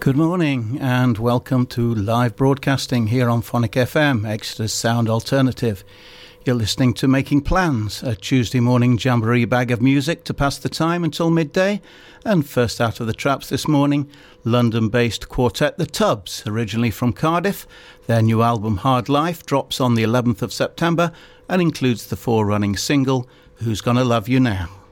Good morning and welcome to live broadcasting here on Phonic FM, Exeter's Sound Alternative. You're listening to Making Plans, a Tuesday morning jamboree bag of music to pass the time until midday. And first out of the traps this morning, London-based quartet The Tubs, originally from Cardiff. Their new album Hard Life drops on the 11th of September and includes the forerunning single, Who's Gonna Love You Now?